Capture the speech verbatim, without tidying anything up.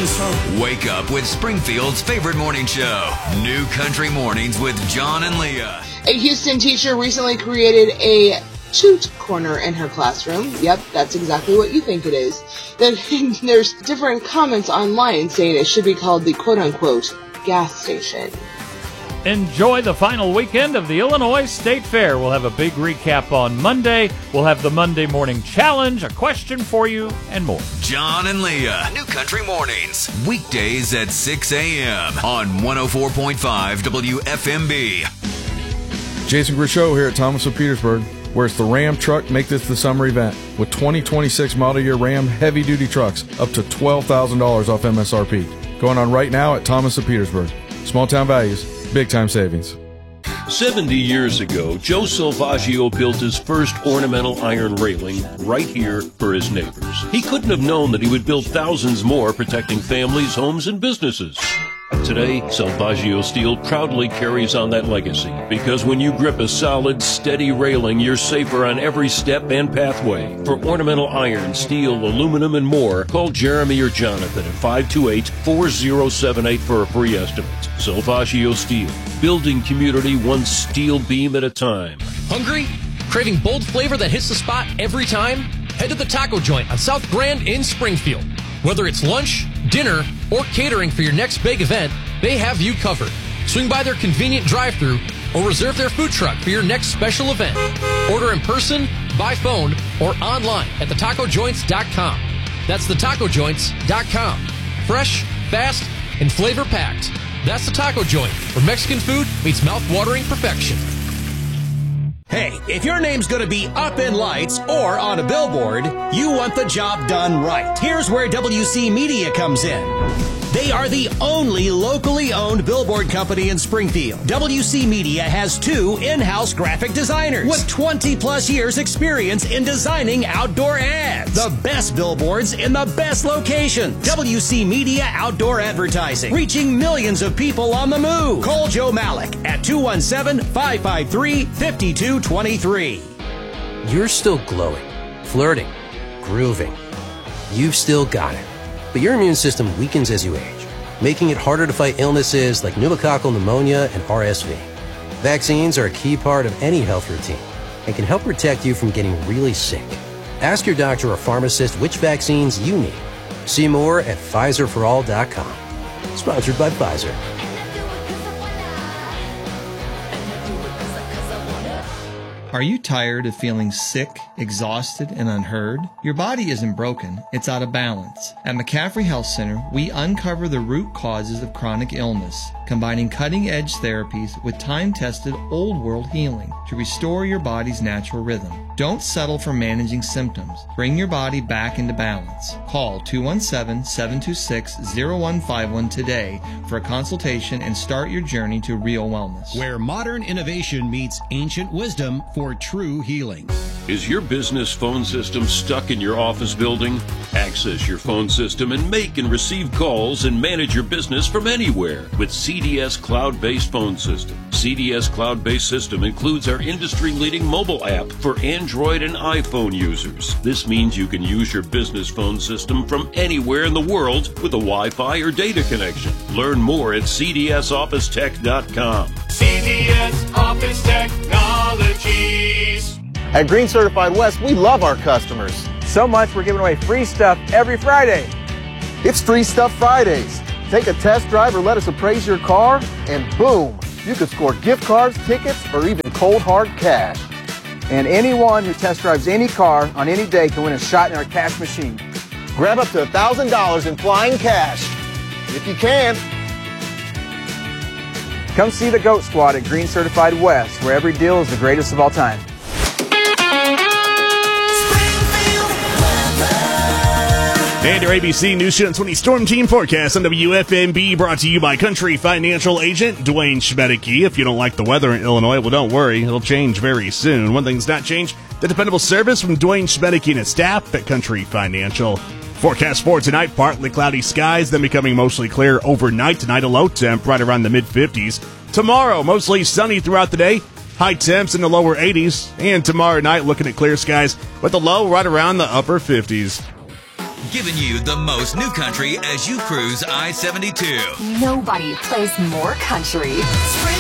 Wake up with Springfield's favorite morning show, New Country Mornings with John and Leah. A Houston teacher recently created a toot corner in her classroom. Yep, that's exactly what you think it is. There's different comments online saying it should be called the quote-unquote gas station. Enjoy the final weekend of the Illinois State Fair. We'll have a big recap on Monday. We'll have the Monday Morning Challenge, a question for you, and more. John and Leah, New Country Mornings, weekdays at six a.m. on one oh four point five W F M B. Jason Grishow here at Thomas of Petersburg, where it's the Ram Truck Make This the Summer event with twenty twenty-six model year Ram heavy-duty trucks up to twelve thousand dollars off M S R P. Going on right now at Thomas of Petersburg. Small town values, big time savings. seventy years ago, Joe Salvaggio built his first ornamental iron railing right here for his neighbors. He couldn't have known that he would build thousands more protecting families, homes, and businesses. Today, Salvaggio Steel proudly carries on that legacy because when you grip a solid, steady railing, you're safer on every step and pathway. For ornamental iron, steel, aluminum, and more, call Jeremy or Jonathan at five two eight, four oh seven eight for a free estimate. Salvaggio Steel, building community one steel beam at a time. Hungry? Craving bold flavor that hits the spot every time? Head to the Taco Joint on South Grand in Springfield. Whether it's lunch, dinner, or catering for your next big event, they have you covered. Swing by their convenient drive-thru or reserve their food truck for your next special event. Order in person, by phone, or online at the taco joints dot com. That's the taco joints dot com. Fresh, fast, and flavor-packed. That's the Taco Joint, where Mexican food meets mouth-watering perfection. Hey, if your name's going to be up in lights or on a billboard, you want the job done right. Here's where W C Media comes in. They are the only locally owned billboard company in Springfield. W C Media has two in-house graphic designers with twenty plus years experience in designing outdoor ads. The best billboards in the best locations. W C Media Outdoor Advertising, reaching millions of people on the move. Call Joe Malik at two one seven, five five three, five two two three. You're still glowing, flirting, grooving. You've still got it. But your immune system weakens as you age, making it harder to fight illnesses like pneumococcal pneumonia and R S V. Vaccines are a key part of any health routine and can help protect you from getting really sick. Ask your doctor or pharmacist which vaccines you need. See more at Pfizer for all dot com. Sponsored by Pfizer. Are you tired of feeling sick, exhausted, and unheard? Your body isn't broken, it's out of balance. At McCaffrey Health Center, we uncover the root causes of chronic illness, combining cutting-edge therapies with time-tested old-world healing to restore your body's natural rhythm. Don't settle for managing symptoms. Bring your body back into balance. Call two one seven, seven two six, zero one five one today for a consultation and start your journey to real wellness. Where modern innovation meets ancient wisdom for true healing. Is your business phone system stuck in your office building? Access your phone system and make and receive calls and manage your business from anywhere with C D S Cloud-Based Phone System. C D S Cloud-Based System includes our industry-leading mobile app for Android and iPhone users. This means you can use your business phone system from anywhere in the world with a Wi-Fi or data connection. Learn more at C D S office tech dot com. C D S Office Technologies. At Green Certified West, we love our customers. So much we're giving away free stuff every Friday. It's Free Stuff Fridays. Take a test drive or let us appraise your car, and boom, you could score gift cards, tickets, or even cold hard cash. And anyone who test drives any car on any day can win a shot in our cash machine. Grab up to one thousand dollars in flying cash, if you can. Come see the GOAT Squad at Green Certified West, where every deal is the greatest of all time. And your A B C News Channel twenty Storm Team Forecast on W F M B, brought to you by Country Financial Agent Dwayne Schmedeke. If you don't like the weather in Illinois, well, don't worry. It'll change very soon. One thing's not changed, the dependable service from Dwayne Schmedeke and his staff at Country Financial. Forecast for tonight, partly cloudy skies, then becoming mostly clear overnight. Tonight, a low temp right around the mid-fifties. Tomorrow, mostly sunny throughout the day. High temps in the lower eighties. And tomorrow night, looking at clear skies with a low right around the upper fifties. giving you the most new country as you cruise I seventy-two. Nobody plays more country.